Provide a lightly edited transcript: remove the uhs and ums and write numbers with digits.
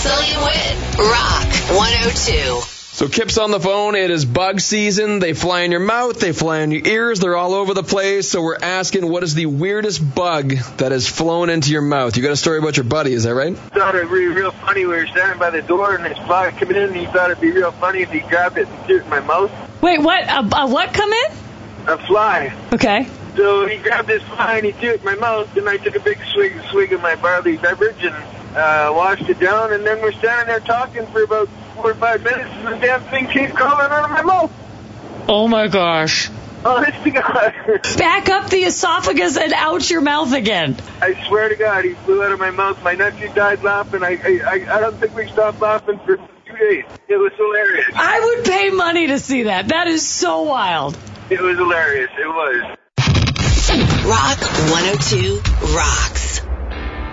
Billy Witt. Rock 102. So Kip's on the phone. It is bug season. They fly in your mouth. They fly in your ears. They're all over the place. So we're asking, what is the weirdest bug that has flown into your mouth? You got a story about your buddy, is that right? I thought it'd be real funny. We were standing by the door, and this fly came in, and he thought it'd be real funny if he grabbed it and threw it in my mouth. Wait, what? A what come in? A fly. Okay. So he grabbed this fly, and he threw it in my mouth, and I took a big swig of my barley beverage and washed it down, and then we're standing there talking for about 4 or 5 minutes, and the damn thing keeps crawling out of my mouth. Oh, my gosh. Honest to God. Back up the esophagus and out your mouth again. I swear to God, he flew out of my mouth. My nephew died laughing. I don't think we stopped laughing for 2 days. It was hilarious. I would pay money to see that. That is so wild. It was hilarious. It was. Rock 102 rocks.